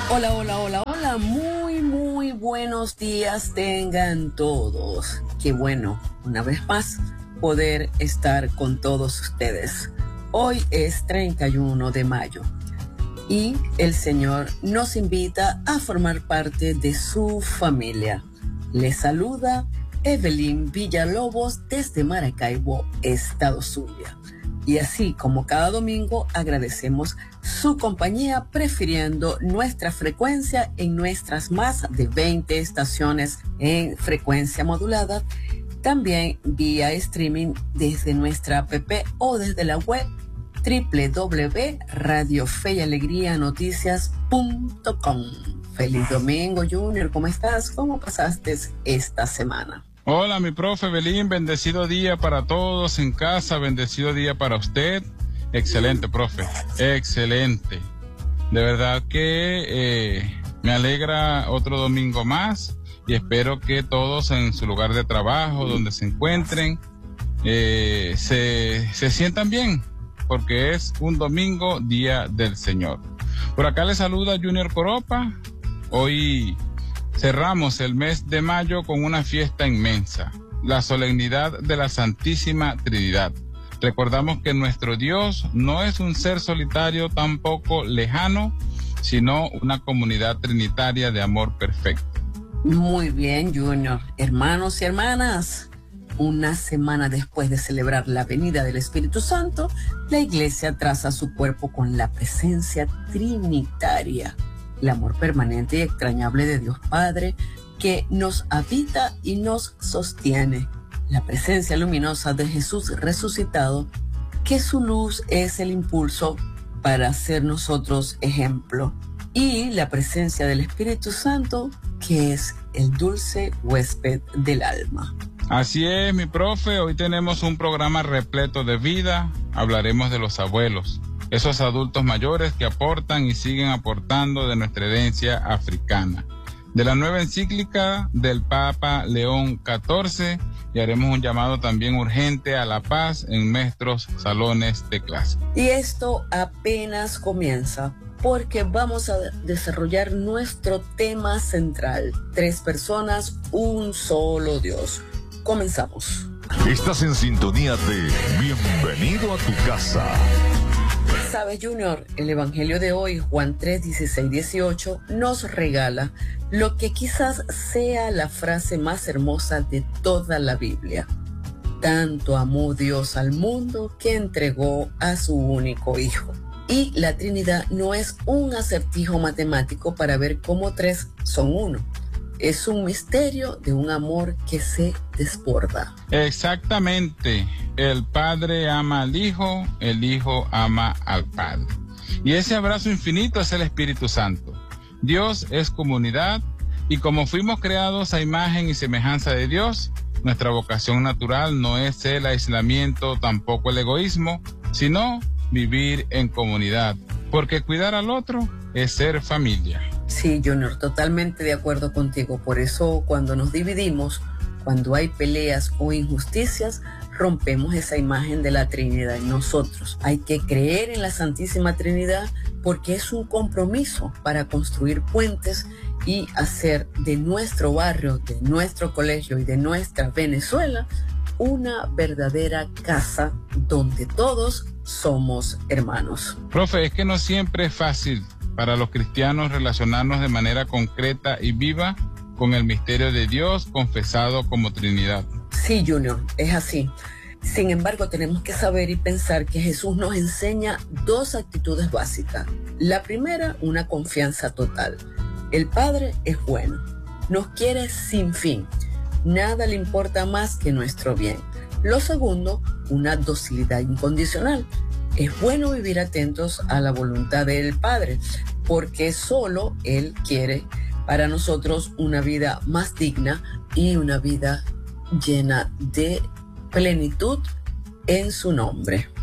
Hola, hola, hola, hola, muy buenos días tengan todos. Qué bueno, una vez más, poder estar con todos ustedes. Hoy es 31 de mayo y el Señor nos invita a formar parte de su familia. Les saluda Evelyn Villalobos desde Maracaibo, Estado Zulia. Y así como cada domingo agradecemos su compañía prefiriendo nuestra frecuencia en nuestras más de 20 estaciones en frecuencia modulada, también vía streaming desde nuestra app o desde la web www.radiofeyalegrianoticias.com. Feliz domingo, Junior, ¿cómo estás? ¿Cómo pasaste esta semana? Hola, mi profe Belín, bendecido día para todos en casa, bendecido día para usted. Excelente, profe, excelente. De verdad que me alegra otro domingo más y espero que todos en su lugar de trabajo, donde se encuentren, se sientan bien, porque es un domingo, día del Señor. Por acá les saluda Junior Coropa. Hoy cerramos el mes de mayo con una fiesta inmensa, la solemnidad de la Santísima Trinidad. Recordamos que nuestro Dios no es un ser solitario, tampoco lejano, sino una comunidad trinitaria de amor perfecto. Muy bien, Junior. Hermanos y hermanas, una semana después de celebrar la venida del Espíritu Santo, la Iglesia traza su cuerpo con la presencia trinitaria. El amor permanente y extrañable de Dios Padre que nos habita y nos sostiene. La presencia luminosa de Jesús resucitado, que su luz es el impulso para ser nosotros ejemplo. Y la presencia del Espíritu Santo, que es el dulce huésped del alma. Así es, mi profe. Hoy tenemos un programa repleto de vida. Hablaremos de los abuelos, esos adultos mayores que aportan y siguen aportando de nuestra herencia africana. De la nueva encíclica del Papa León XIV, y haremos un llamado también urgente a la paz en nuestros salones de clase. Y esto apenas comienza, porque vamos a desarrollar nuestro tema central: 3 personas, un solo Dios. Comenzamos. Estás en sintonía de Bienvenido a tu casa. Sabes, Junior, el Evangelio de hoy, Juan 3, 16, 18, nos regala lo que quizás sea la frase más hermosa de toda la Biblia. Tanto amó Dios al mundo que entregó a su único Hijo. Y la Trinidad no es un acertijo matemático para ver cómo 3 son 1. Es un misterio de un amor que se desborda. Exactamente. El Padre ama al Hijo, el Hijo ama al Padre. Y ese abrazo infinito es el Espíritu Santo. Dios es comunidad y como fuimos creados a imagen y semejanza de Dios, nuestra vocación natural no es el aislamiento, tampoco el egoísmo, sino vivir en comunidad. Porque cuidar al otro es ser familia. Sí, Junior, totalmente de acuerdo contigo. Por eso cuando nos dividimos, cuando hay peleas o injusticias, rompemos esa imagen de la Trinidad en nosotros. Hay que creer en la Santísima Trinidad porque es un compromiso para construir puentes y hacer de nuestro barrio, de nuestro colegio y de nuestra Venezuela una verdadera casa donde todos somos hermanos. Profe, es que no siempre es fácil para los cristianos relacionarnos de manera concreta y viva con el misterio de Dios confesado como Trinidad. Sí, Junior, es así. Sin embargo, tenemos que saber y pensar que Jesús nos enseña 2 actitudes básicas. La primera, una confianza total. El Padre es bueno, nos quiere sin fin. Nada le importa más que nuestro bien. Lo segundo, una docilidad incondicional. Es bueno vivir atentos a la voluntad del Padre, porque solo Él quiere para nosotros una vida más digna y una vida llena de plenitud en su nombre.